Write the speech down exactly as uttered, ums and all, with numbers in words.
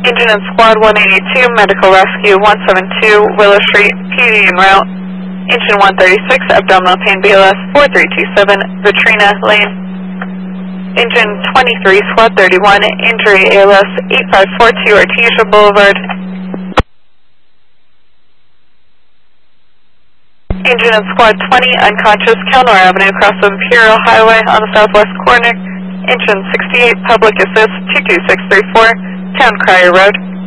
Engine and Squad one eighty-two, Medical Rescue one seventy-two, Willow Street, P D en route. Engine one thirty-six, Abdominal Pain B L S four three two seven, Vitrina Lane. Engine twenty-three, Squad thirty-one, Injury A L S eight five four two, Artesia Boulevard. Engine and Squad twenty, unconscious, Kelnor Avenue, across the Imperial Highway on the southwest corner. Engine sixty-eight, Public Assist two two six three four, Town Crier Road.